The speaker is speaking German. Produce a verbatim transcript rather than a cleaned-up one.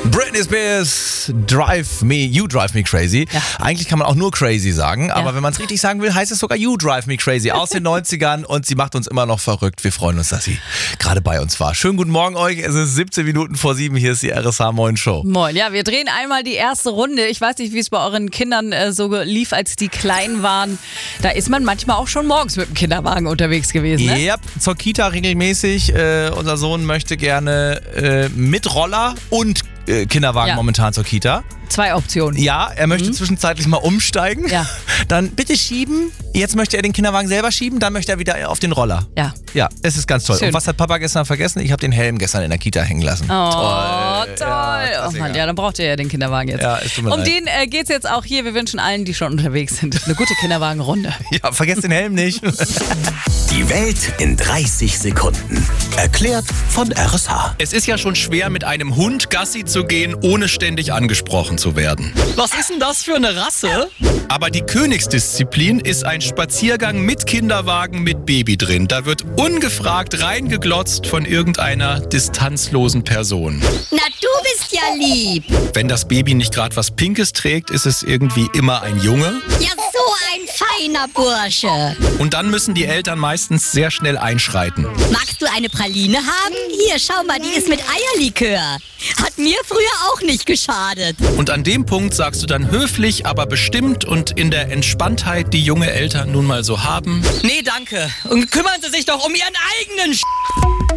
Britney Spears, Drive Me, You Drive Me Crazy. Ja. Eigentlich kann man auch nur crazy sagen, aber Ja. wenn man es richtig sagen will, heißt es sogar You Drive Me Crazy aus den neunzigern und sie macht uns immer noch verrückt. Wir freuen uns, dass sie gerade bei uns war. Schönen guten Morgen euch, es ist siebzehn Minuten vor sieben, hier ist die R S H Moin Show. Moin, ja, wir drehen einmal die erste Runde. Ich weiß nicht, wie es bei euren Kindern äh, so lief, als die klein waren. Da ist man manchmal auch schon morgens mit dem Kinderwagen unterwegs gewesen, ne? Yep, zur Kita regelmäßig. Äh, unser Sohn möchte gerne äh, mit Roller und äh, Kinderwagen Ja. momentan zur Kita. Zwei Optionen. Ja, er möchte zwischenzeitlich mal umsteigen. Ja. Dann bitte schieben. Jetzt möchte er den Kinderwagen selber schieben, dann möchte er wieder auf den Roller. Ja. Ja, es ist ganz toll. Schön. Und was hat Papa gestern vergessen? Ich habe den Helm gestern in der Kita hängen lassen. Oh, Toll. toll. Ja, oh Mann, ja, dann braucht ihr ja den Kinderwagen jetzt. Ja, es tut mir um leid. den äh, geht's jetzt auch hier. Wir wünschen allen, die schon unterwegs sind, eine gute Kinderwagenrunde. Ja, vergesst den Helm nicht. Die Welt in dreißig Sekunden. Erklärt von R S H. Es ist ja schon schwer, mit einem Hund Gassi zu gehen, ohne ständig angesprochen zu werden. Was ist denn das für eine Rasse? Aber die Königsdisziplin ist ein Spaziergang mit Kinderwagen mit Baby drin. Da wird ungefragt reingeglotzt von irgendeiner distanzlosen Person. Na, du bist ja lieb. Wenn das Baby nicht gerade was Pinkes trägt, ist es irgendwie immer ein Junge. Ja, so ein feiner Bursche. Und dann müssen die Eltern meistens sehr schnell einschreiten. Magst du eine Praline haben? Hier, schau mal, die ist mit Eierlikör. Hat mir früher auch nicht geschadet. Und an dem Punkt sagst du dann höflich, aber bestimmt und in der Entspanntheit, die junge Eltern nun mal so haben: Nee, danke. Und kümmern Sie sich doch um Ihren eigenen Sch